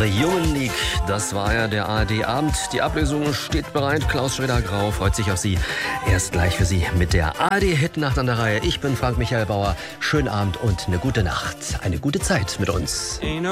The Human League, das war ja der ARD-Abend. Die Ablösung steht bereit. Klaus Schroeder-Grau freut sich auf Sie. Erst gleich für Sie mit der ARD-Hitnacht an der Reihe. Ich bin Frank Michael Bauer. Schönen Abend und eine gute Nacht. Eine gute Zeit mit uns.